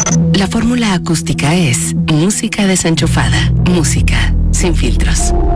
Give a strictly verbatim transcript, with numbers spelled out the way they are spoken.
La fórmula acústica es música desenchufada, música sin filtros.